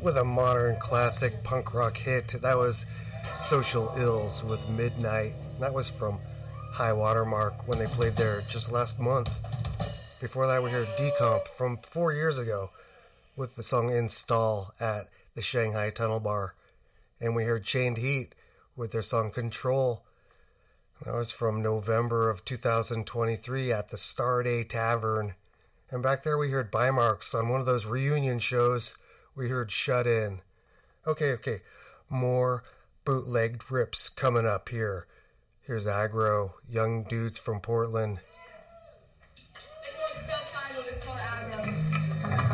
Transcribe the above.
with a modern classic punk rock hit. That was Social Ills with Midnight. That was from High Watermark when they played there just last month. Before that, we heard Decomp from 4 years ago with the song Install at the Shanghai Tunnel Bar. And we heard Chained Heat with their song Control. That was from November of 2023 at the Starday Tavern. And back there we heard Bymarks on one of those reunion shows. We heard Shut In. Okay. More bootlegged rips coming up here. Here's Aggro, young dudes from Portland.